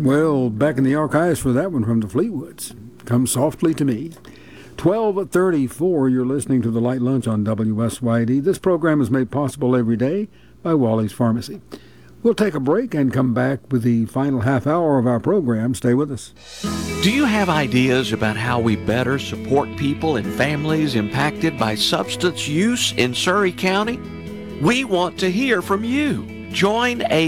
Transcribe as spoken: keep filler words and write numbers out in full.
Well, back in the archives for that one from the Fleetwoods. Come Softly to Me. twelve thirty-four, you're listening to The Light Lunch on W S Y D. This program is made possible every day by Wally's Pharmacy. We'll take a break and come back with the final half hour of our program. Stay with us. Do you have ideas about how we better support people and families impacted by substance use in Surry County? We want to hear from you. Join a